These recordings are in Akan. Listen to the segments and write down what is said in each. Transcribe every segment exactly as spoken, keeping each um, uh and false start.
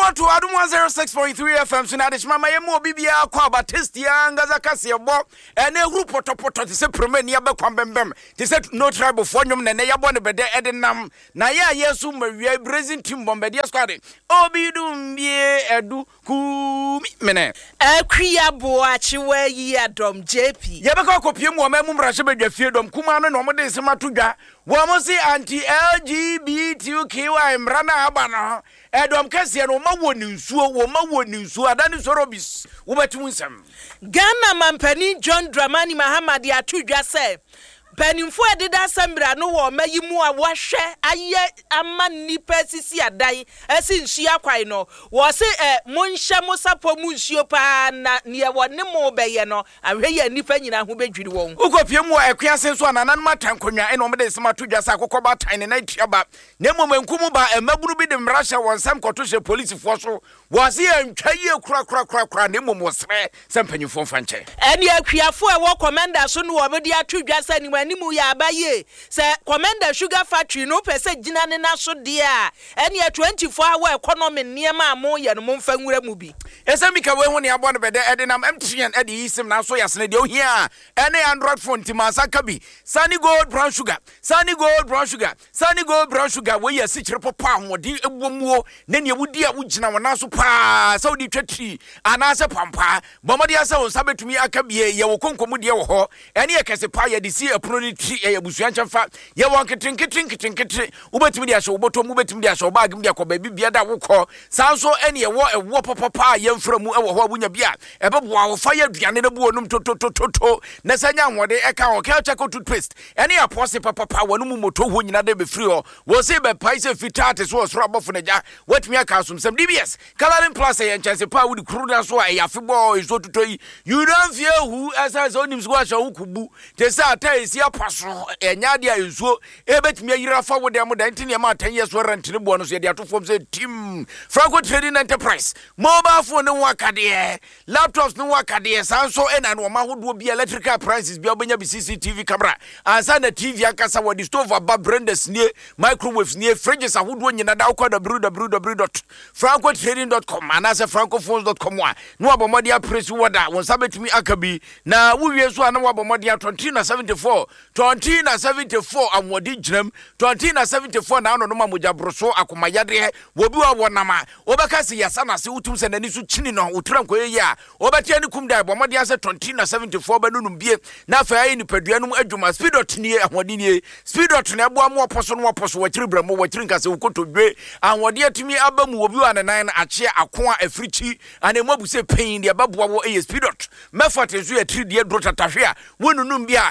to Adum one oh six point three F M so na de chama yemo bibia kwa Batistia ngaza kase ebo ene group potopoto te se premani abekwan bembem te se no tribe for nyom na ne yabo ne bede edenam na ya yesu mawia brazil team bombede squad obidum bie edu ku mene akria boachi wa yi adom J P ye beka kopie mu o ma mu mrahye bedwafie dom kuma no no mo de sema todwa wo mo si anti L G B T Q Y mrana aba no edom kase no ma woni nsuo wo ma woni nsuo adani sorobis wo betu nsem Ghana mampani John Dramani Mahama de atudwa se penimfo edida sambra no wo mayimu a wohwe aye ama nipa sisi adai esi nhia kwai no wo se eh monhye mosapo mu nsuo pa na ne wo ne mo beye no ahwe ya nipa nyina ho bedwiri won ukopie mu akwiase nso anananu matankonwa ene omde sema todwa sa akokọba tan ne na tiaba ne momankumu ba emaburu bi de mrahye wonsam kotoshe police fo so wo se antwaye kura kura kura kura ne momosre sempanyufo fanche ene akwiafo e wo commander so no wo be dia todwa sa ni nimu ya abaye se commander sugar factory no pese gina ne na so de a ene twenty-four hour economy niema amo ye no mfa nwura mu bi esamika we ho ne abo no bede edenam M T N ede yisim na so yasne de ohia ene Android phone ti masaka bi Sunny Gold brown sugar Sunny Gold brown sugar Sunny Gold brown sugar we yasi kire popa ahodi ebuomuo ne ne wudi a wugina wona so pa saudi twatri anase pampa bomode asa won sabetumi akabie ye wo konkomu de wo ho ene ye kese pa ye de si apro ni tri ye busuan chamfa ye won kitrinkitin kitrinkitin ubetumi de aso oboto mu betumi de aso bag mu de akoba bibia da wokọ sanso ene ye wo ewo popa ye mfra mu ewo ho abunya bia ebeboa wo fa ye aduane ne bu onum to to to to na sanya nwode eka wo ka check toothpaste ene ya pose papa wonu mu moto ho nyina de be free ho wo se be pai se fitate so osoro abofo na ja watumi aka asum sem D B S coloring plus ye chance pa wudi kruda so e yafebo iso tutoyi you don't fear who asa so nim so asha hukubu te sa ata esi apaso enya de ayesuo ebetumi ayira fa wo de am da ntine ma ten years warrant ne bo no so ye de atofom se team Franco Trading Enterprise mobile phone no wakade laptops no wakade sanso ena no ma hodo bi electrical prices bi obenya bi C C T V camera ansa na T V akasa wo di stove aba branders nie microwaves nie fridges ahodo nyina da kwa w w w dot franco trading dot com anase francophones dot com wa no abomodi apresi woda won sabetumi akabi na wuwie so ana wabomodi twenty na seventy-four twenty na seventy-four amwodi ginam twenty na seventy-four na no ma moja broso akomayade wobi wa wonama obeka se yasa na se utum se nani so chini no utran koye ya obetia ni kum dai bomodi ase twenty na seventy-four banunum bie na fa ayi ni paduanum adwuma speedot nie ahwodi nie speedot na ebo am oposo no oposo wakiri bramo wakiri nkase ukotodwe ahwodi atumi abamu obi wa nanan na ache akoa africhi anemabu se pain de ababoa wo eye speedot mefate so ya three D dro tatahwe a wonunum bia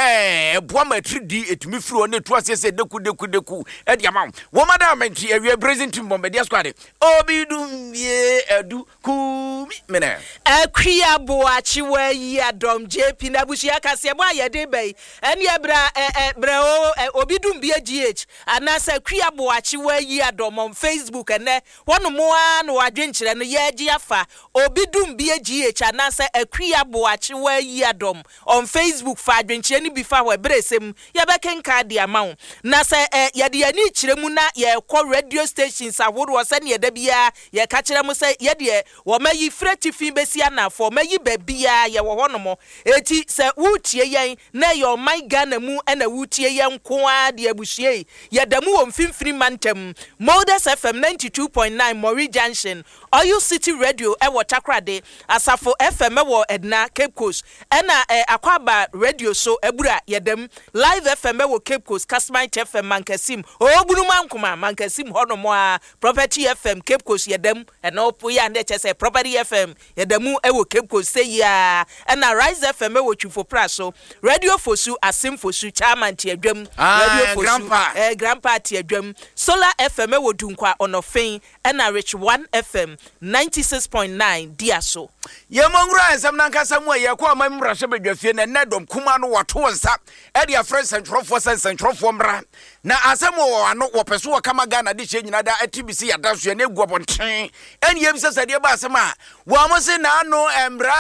eh eboa ma three D etumi firi one to ase se deku deku deku e dia ma wo madam enti awie present team bombe dia squad obidum ye edu ku mena akria boachi wa yi adom J P na bushia kase bo ayede bai ene ebra eh bra o obidum bia G H anasa akria boachi wa yi adom on Facebook ene wono mo a no adwenkyere no ye agi afa obidum bia G H anasa akria boachi wa yi adom on Facebook fa adwenkyere ni bi fa wa bresem ye bekenka de amawo na se ye de ani kyere mu na ye kọ radio stations ahodo se ne da bia ye ka kyere mu se ye de wo mayi freti fi besia na fo mayi babia ye wo hono mo eti se wutie yen na your my Ghana mu na wutie yen ko a de abuhie ye da mu wo mfimfini mantem Modus F M ninety-two point nine Mori Junction Oyo City Radio e wo Takrade Asafo F M e wo Edna Cape Coast ena eh, akwaba radio so ebura yedem Live F M e wo Cape Coast Kasmite F M Mankasim obunu mankuma Mankasim hono mo a Property F M Cape Coast yedem ena opo ya nde chese Property F M yedemu e wo Cape Coast say ya ena Rise F M e wo Twifo Praso Radio Fosu Asim Fosu Chairman ti adwam Radio Fosu grandpa. eh grandpa ti adwam Solar F M e wo Dunkwa Onofin ena Rich one F M ninety-six point nine Diaso ye mongura ensam nankasa mu ye kwa mamrahye bedwafie na nedom kuma no wato nsa e dia friend central for central for mra na asemo wo ano wo peso wo kama Ghana de hye nyina da T B C ya da so ne gu obonten eni yem sesa de ba asema wo amose na ano emra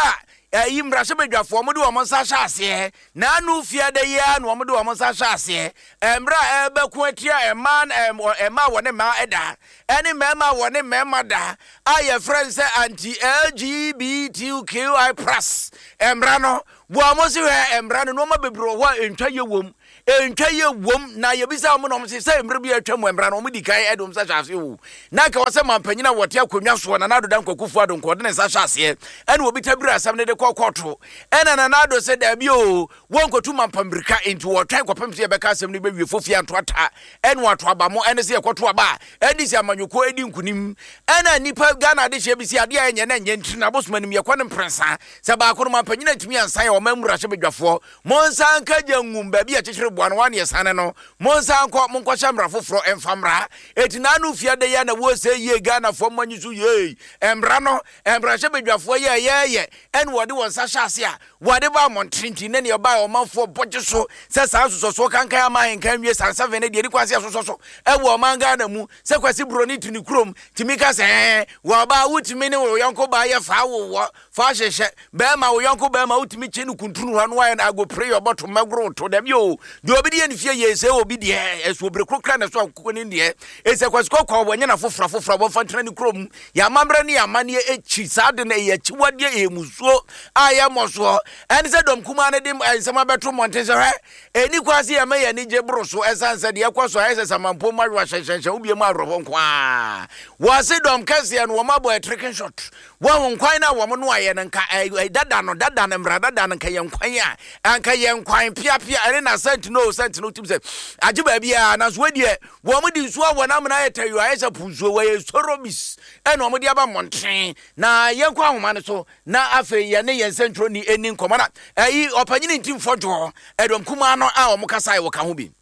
yi mrashe bedwafo mo de wo monsa hye ase na anu fia de ya no mo de wo monsa hye ase emra ebeku atia eman ema wone ma eda ene mema wone mema da aye friends anti L G B T Q I plus emra no bo amosi we emra no ma bebro ho entwa ye wom entwa ye wom na ye bisa mo no mo se emra bi atwa mo emra no mo di kai edom sa hye wo na ka wose mampanyina wote akonwa so na nado dan kwakufu adon ko de ne sa hye ase ene obi tabira asam ne de kokoto ene na nado se da bi o wonkotu mampambrika enti wotwan kopem se ye beka asam ne be wie fofi antoata ene wato aba mo ene se ye koto aba edi se amanyoko edi nkunim ene nipa Ghana de hye bi se ade anye na nye ntina bosmanim ye kwane prensa se ba ko mampanyina timi ansan ye o mamura hye bedwafo monsan ka jangum ba bi a kyekere boano wan ye sane no monsan ko monko shamra foforo enfamra etina anu fia de ya na wo se ye Ghana fo manyisu ye emra no emra hye bedwafo ye ye ye ene wode won sa hyase a wode ba montrinti ne ne ba o manfo boje so se sa so so kankan aman kan wie san seven de kwase so so e wo man Ghana mu se kwase broni tuni krom timi ka se wo ba wutimi ne wo yonko ba ye fa wo fa hyehye be ma wo yonko be ma wutimi chenu kuntunu hanu wa na go pray your bottom magro to dem yo de obi de nfie ye se obi de eso brekokra na so akoko ni de e se kwase kokko wo nya na fofra fofra wo fa ntena ni krom ya mambre ne ya mane echi sade na ye chi wade e musuo aya moso ene se dom kuma ne dim ensema beto monten se he eni kwase ya me ya ni je broso esanse de yakwaso ese samampo marwa hyehyehye obi ma arofo nkwa wo se dom kase no wo mabo e tricking shot wo nkwan na wo no aye nka dada no dada na mra dada nka ye nkwan a anka ye nkwan pia pia ene na sentinel sentinel tim se age ba bia na so die wo mo di nsuo wo na mna yetayu aye se punsuo wo ye sorobis ene wo mo di aba monten na ye nkwa homa ne so na afe ye ne ye sentro ni eni nkoma na ayi opanyini ntim fojo edom kuma no a wo mo kasa ye wo ka ho bi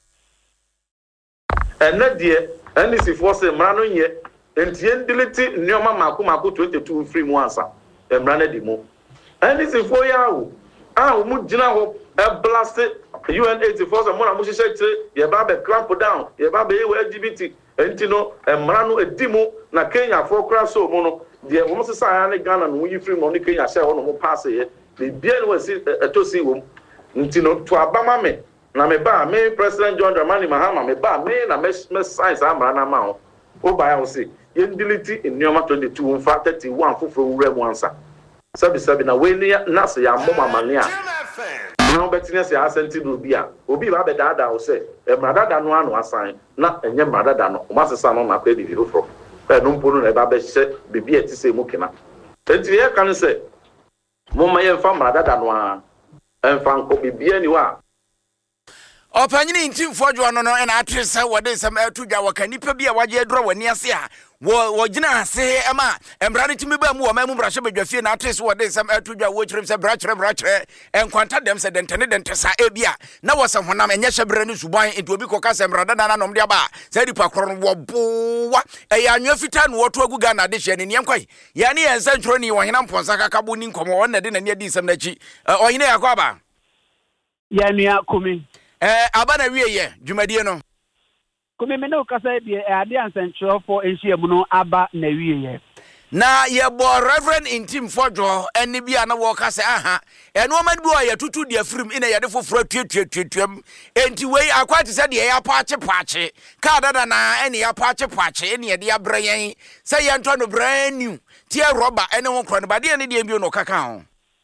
ene die ene si force mra no nye entie ndiliti nneoma mako mako twenty-two free mu ansa emra na di mu ene si fo ya wo a wo mu gina ho e blast U N eighty-four so mo na mo hyehyɛ kire ye ba be clamp down ye ba be L G B T enti no emra no edi mu na Kenya fo kra so mu no de wo mo sesa ya ne Ghana no yi free mo ne Kenya hye ho no mo pass ye be bia no si etosi wo enti no to abama me na me ba me President John Dramani Mahama me ba me na me science amra na ma ho o ba ya wo si ye ndiliti nneoma twenty-two mfa thirty-one foforo wura mu ansa sabi sabi na we ne na se ya mo mamane a na obetine se asenti do bi a obi ba be dada wo se e mradada no anu asan na enye mradada no o masesa no na kwa di foforo e no mpo no na ba be hye bibi eti se mu kina enti ye kan se mo ma ye mfa mradada no a emfa nko bibi ani wa opanyini ntimfo dwo no no na atrese wode sem atudwa wakanipa bi a waje adura wani ase a wo gina ase ema emra ne timi ba mu wo mamu brahye bedwafie na atrese wode sem atudwa wo kyerem se brachre brachre enkwanta dem se dentene dentesa ebia na wo se honam enye hyebre ne suban enti obi koka se emra dada na nom de aba se dipa koro no wo bowa e ya anwa fita no woto agu Ghana de hye ne ne enkwai ya ne yensa ntro ni wo hena mponsa kakabo ni nkomo won na de na ne adi sem na chi ohina yakwa ba ya nua kumi eh abana wie ye dwumadie no kumi me no kasa die ade ansenchro for enhyiamu no aba na wie ye na ye bo Reverend Intim Fojo eni bia na wo kasa aha eno ma bi o ye tutu de afrim ina ye de foforo tuetuetuem enti wei akwati se de ya paache paache ka dada na eni ya paache paache eni ye de abran se ye nto no brand new tie roba eni ho kro no ba de eni de bi no kaka ho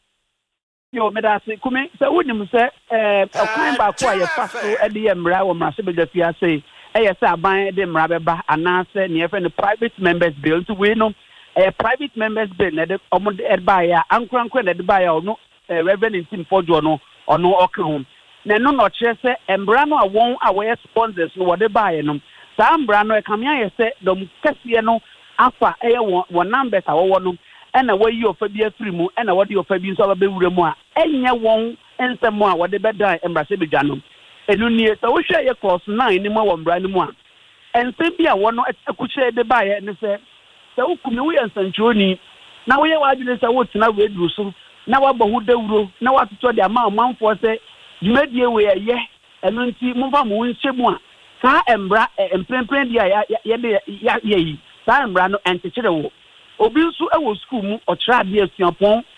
yo medase kumi se wonim se eh okwan ba ko aye faso e de mra wo mra se bedafia se e ye se aban de mra beba anase ne efe ne private members bill to we no eh private members bill ne de omo de ba ya ankrankra ne de ba ya no Reverend Intim Fojo no ono okehom na no no kire se mra no awon awe sponsors no wo de ba ya no sa mra no e kamia ye se dom kase no afa e ye wo numbers awo no ena wayi ofa bi afiri mu ena wode ofa bi nso abawura mu a enye won ensem a wode bedan embrase bedwa no enu nie so wo hwe ye class nine ni mu wo mbra ni mu a ensem bi a wono akuche de bae ne se se ukumi wo yensanchoni na wo ye wadwene se wo tena we duru so na wabɔ hu dawuro na watoto de ama amanfo se dwumadie we ye enu nti momfa mo nhyɛ mu a saa embra emprempren dia ye de ye yi saa embra no entekere wo obi nso e wo school mu okyerade asuapon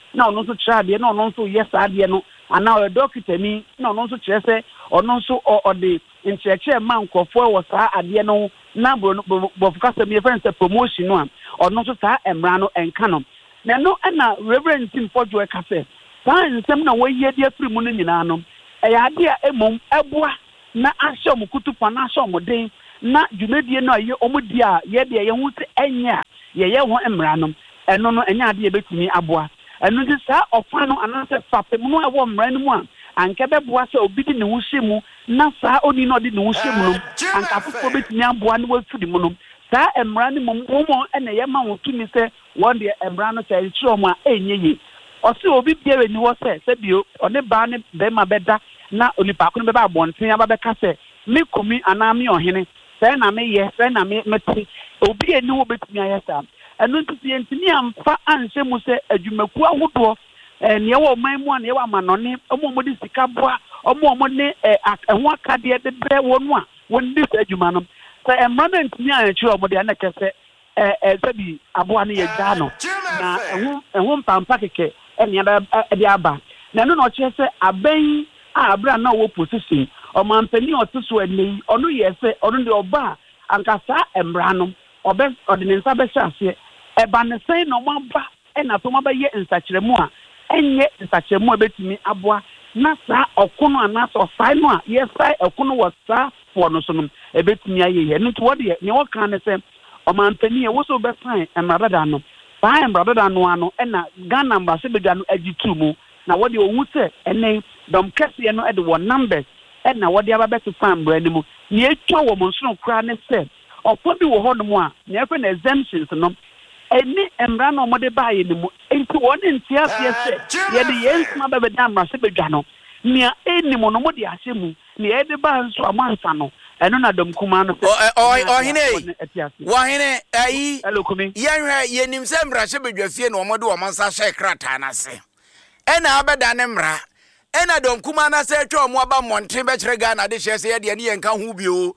na ono nso kyerɛ adeɛ na ono nso yɛ saa adeɛ no ana ɔyɛ dɔkita ni na ono nso kyerɛ sɛ ɔno nso ɔde nkyerɛkyerɛ ma nkɔfoɔ wɔ saa adeɛ no na bɔfo kasa mi yɛfrɛ sɛ promotion no a ɔno nso saa mmara no ɛnka no na ɛno ɛna reverend Tim Fodjo ɛka sɛ saa nsɛm na wɔyɛ de afiri mu no nyinaa no ɛyɛ adeɛ a emom ɛboa na ahyɛ ɔmo kutupa na ahyɛ ɔmo den na dwumadie no a yɛ ɔmo di a yɛde yɛn ho sɛ ɛnyɛ a yɛyɛ ho mmara no ɛno no ɛnyɛ adeɛ bɛtumi aboa ɛno nti saa ɔfa no anaasɛ fapem no a ɛwɔ mmara no mu a anka bɛboa sɛ obi di ne ho hyɛ mu na saa oni no ɔde ne ho hyɛ mu no anka foforɔ bɛtumi aboa ne wafiri mu no saa mmara no mu wɔn ɛna yɛma wɔn tumi sɛ wɔn deɛ mmara no sɛ ɛkyerɛ wɔn a ɛnyɛ yie ɔsɛ obi biara ni hɔ sɛ sɛ bio ɔne baa ne bɛrima bɛda na onipa ko no bɛba abɔnten aba bɛka sɛ me kumi anaa me ɔhene sɛ na meyɛ sɛ na me mete obi ani hɔ bɛtumi ayɛ saa ɛno nti sɛ yɛntumi amfa anhyɛ mu sɛ adwumakuo ahodoɔ neɛ wɔ ɔman mu a neɛ wɔ amanɔne ɔmo ɔmo de sika boa ɔmo ɔmo ne ɛho akadeɛ de brɛ wɔn a wɔn de saa adwuma no sɛ mmara no ntumi ankyerɛ ɔmo deɛ ɛna kɛsɛ ɛɛ sɛbi aboa no yɛ gyaa no na ɛho ɛho mpampa kɛkɛ ɛnea ɛde aba na ɛno na ɔkyerɛ sɛ abɛn a abira na ɔwɔ position ɔmampanin a ɔte so ɛnɛ yi ɔno yɛ sɛ ɔno deɛ ɔba a anka saa mmara no ɔbɛ ɔde ne nsa bɛhyɛ aseɛ ɛba ne sɛn na ɔmo aba ɛna so ɔmo abɛyɛ nsakyerɛmu a ɛnyɛ nsakyerɛmu a bɛtumi aboa na saa ɔko no anaasɛ ɔsae no a yɛsae ɔko no wɔ saa foɔ no so no ɛbɛtumi ayɛ yɛ no nti wɔde nea wɔka ne sɛ ɔmampanin a wɔsɛ ɔbɛsan mmara dada no saa mmara dada no ano ɛna Ghana mmarahyɛbadwa no agye tu mu na wɔde owu sɛ ɛnɛ dɔm kɛseɛ no ɛde wɔ numbers ɛna wɔde aba bɛto fan mmara no mu nea etwa wɔ mo nsono koraa ne sɛ ɔpɔ bi wɔ hɔ nom a nea ɛfɛ na exemptions no ɛne mmara na ɔmɔde baayɛ ne mu nti wɔn ne ntia aseɛ sɛ yɛde yɛn nsoma bɛbɛda mmarahyɛbadwa no nea ɛnim no mo de ahyɛ mu nea yɛde ba nso a mo ansa no ɛno na dɔm kuma no sɛ ɔhene wɔhene ayi yɛhwɛ yɛnim sɛ mmarahyɛbadwa fie na ɔmɔde wɔn nsa hyɛ krataa n'ase ɛna abɛda ne mmara ɛna dɔm kuma na sɛ atwa ɔmo aba mmɔnten bɛkyerɛ Ghana de hyɛ sɛ yɛdeɛ ne yɛnka ho bio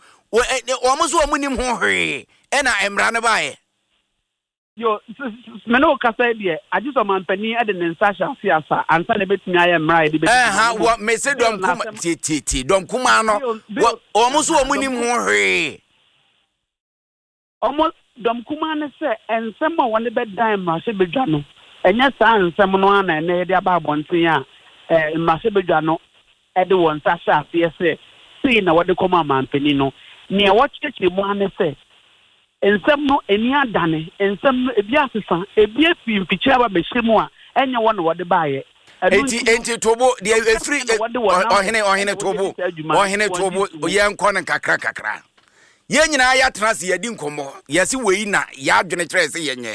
ɔmo so ɔmo nim ho hwee ɛna mmara no baayɛ yo mene wo kasa deɛ agye sɛ ɔmampanin ɛde ne nsa hyɛ ase asa ansa na ɛbɛtumi ayɛ mmara yɛde bɛtumi wɔ mese dɔm kuma tietietie dɔm kuma no ɔmo so ɔmo nim ho hwee ɔmo dɔm kuma ne sɛ ɛnsɛm a wɔne bɛdan mmarahyɛbadwa no ɛnyɛ saa nsɛm no ana ɛnɛ yɛde aba abɔnten a mmarahyɛbadwa no ɛde wɔn nsa hyɛ aseɛ sɛ sei na wɔde kɔma amampanin no nea wɔkyerɛkyerɛ mu ane sɛ nsɛm no ani adane nsɛm no ebi asesa ebi afi mfikyire aba bɛhyɛ mu a ɛnyɛ wɔn na wɔde baayɛ enti enti tobo deɛ efiri ɔhene ɔhene tobo ɔhene tobo yɛn nkɔ ne kakra kakra yɛn nyinaa yɛatena se yɛdi nkɔmmɔ yɛsi wei na yɛadwene kyerɛ sɛ yɛnyɛ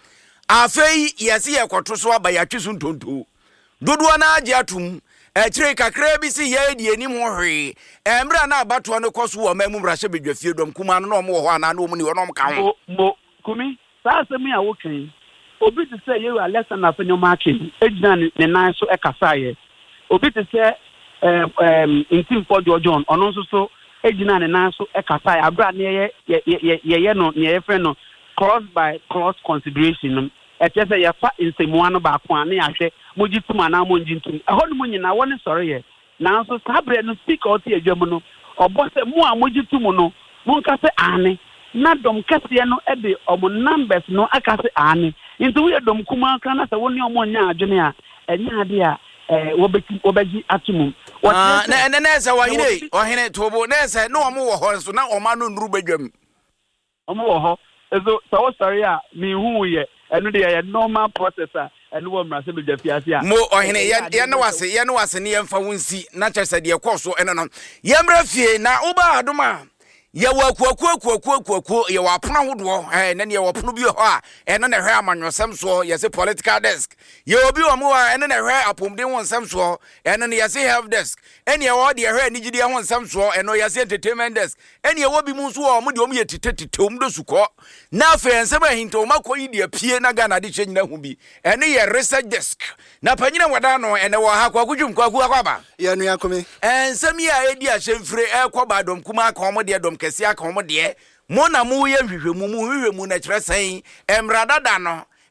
afei yɛsi yɛkɔto so aba yɛatwe so ntonto dodoɔ na agye atum ɛkyerɛ kakra bi si yɛ di anim ho hwee ɛmra na abatoɔ no kɔ so wɔ ma mu mmarahyɛbadwa fie dɔm kuma no na ɔmo wɔ hɔ ana na ɔmo ni ɔno ɔmo ka ho mo kumi saa asɛm a wokan obi te sɛ yɛwɔ Alexander Afenyo Akin egyina ne nan so ɛkasa yɛ obi te sɛ ɛɛm ɛɛm Ntim Fodjo John ɔno nso so egyina ne nan so ɛkasa yɛ abira ne yɛ yɛ yɛ yɛ no ne yɛ fɛ no cross by cross consideration no ɛkyɛ sɛ yɛfa nsɛmua no baako a ne yɛahwɛ mogye tum anaa mogye ntum ɛhɔ no mu nyinaa wɔne sɔre yɛ nanso saa berɛ no speaker ɔte adwa mu no ɔbɔ sɛ mo a mogye tum no monka sɛ ane na dɔm kɛseɛ no ɛde ɔmo numbers no aka sɛ ane nti woyɛ dɔm kuma ka na sɛ wo ne ɔmo nyɛ adwene a ɛnyɛ ade a wɔbɛti wɔbɛgye ato mu na na na sɛ wɔhene ɔhene tobo na sɛ na ɔmo wɔ hɔ so na ɔma no nuru badwam ɔmo wɔ hɔ ɛso sɛ wo sɔre a mehu yɛ ɛno de yɛ normal process a ɛno wɔ mmarahyɛbadwa fiase a mo ɔhene yɛ ne wase yɛ ne wase ne yɛmfa wo nsi na kyerɛ sɛ deɛ kɔɔ so ɛno no yɛmmra fie na woba adom a yɛwɔ akuakuakuakuakuakuo yɛwɔ apono ahodoɔ ɛɛ na ne yɛwɔ pono bi hɔ a ɛno na ɛhwɛ amannwosɛm soɔ yɛsɛ political desk yɛwɔ bi wɔ mo a ɛno na ɛhwɛ apɔmuden ho nsɛm soɔ ɛno no yɛsɛ health desk ɛne yɛwɔ deɛ ɛhwɛ anigyedeɛ ho nsɛm soɔ ɛno yɛsɛ entertainment desk ɛne yɛwɔ bi mu nso wɔ mo deɛ ɔmo yɛ tetetete ɔmo do sukɔ na afei nsɛm ahinta ɔmo akɔ yi deɛ pie na Ghana de hyɛ nyina ho bi ɛno yɛ research desk na panyina wɔda no ɛnɛ wɔ ha kwakudwum kwaku akɔba yɛnu yakome nsɛm yi a ɛdi ahyɛ mfire ɛkɔ ba dɔm kuma aka ɔmo deɛ dɔm kɛse aka ɔmo deɛ mo na mo yɛ hwehwɛmu mu hwehwɛmu na kyerɛ sɛn emra dada no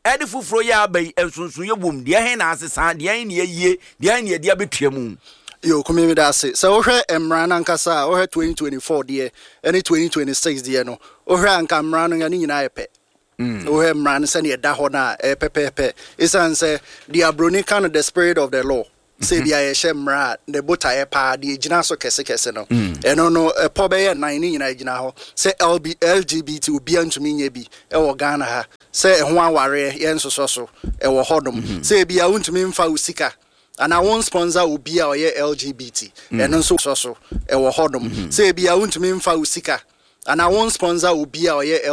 ɛde foforo yɛ abai ensonso yɛ bom de hen na asesa de hen ne yie de hen ne de abetua mu yo kumi mi da se so wohwe emra na nkasa wohwe twenty twenty-four de ene twenty twenty-six de no wohwe anka mra no ya ne nyina yepe mm wohwe mra no se ne da ho na epepepe isan se the abroni kind of the spirit of the law say bia ye hye mra ne botaye pa de gina so kese kese no eno no epo be ye nine ni nyina gina ho se L G B T obi antumi nya bi e wo Ghana ha se ho aware ye nsoso so e wo hodom se bia untumi mfa usika and I won't sponsor obi a oye L G B T eno nso so so e wo hodom se bia untumi mfa usika and I won't sponsor obi a oye